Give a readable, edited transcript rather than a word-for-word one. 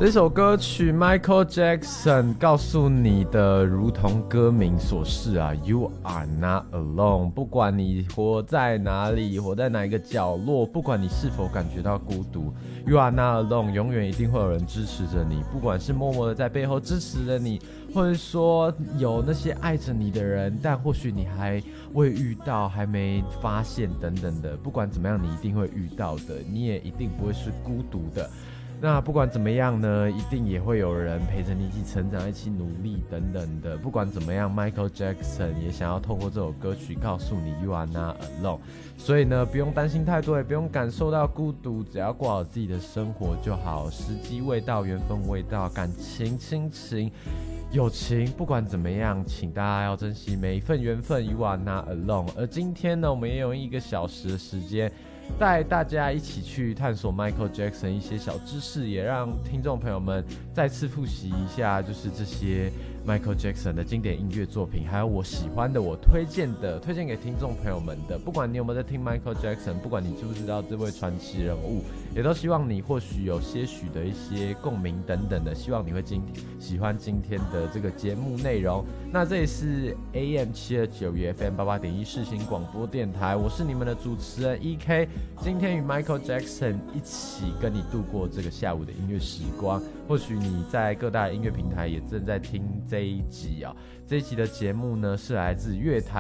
这首歌曲 Michael Jackson 告诉你的如同歌名所示啊 You are not alone， 不管你活在哪里，活在哪一个角落，不管你是否感觉到孤独， You are not alone， 永远一定会有人支持着你，不管是默默的在背后支持着你，或者说有那些爱着你的人，但或许你还未遇到，还没发现等等的，不管怎么样你一定会遇到的，你也一定不会是孤独的。那不管怎么样呢，一定也会有人陪着你一起成长，一起努力等等的。不管怎么样 Michael Jackson 也想要透过这首歌曲告诉你 You are not alone。 所以呢，不用担心太多，也不用感受到孤独，只要过好自己的生活就好。时机未到，缘分未到，感情亲情友情不管怎么样，请大家要珍惜每一份缘分。 You are not alone。 而今天呢，我们也用1个小时的时间带大家一起去探索 Michael Jackson 一些小知识，也让听众朋友们再次复习一下，就是这些 Michael Jackson 的经典音乐作品，还有我喜欢的，我推荐给听众朋友们的。不管你有没有在听 Michael Jackson， 不管你知不知道这位传奇人物，也都希望你或许有些许的一些共鸣等等的，希望你会喜欢今天的这个节目内容。那这里是 AM729 与 FM88.1 世新广播电台，我是你们的主持人 EK， 今天与 Michael Jackson 一起跟你度过这个下午的音乐时光。或许你在各大音乐平台也正在听这一集啊，这一集的节目呢是来自乐坛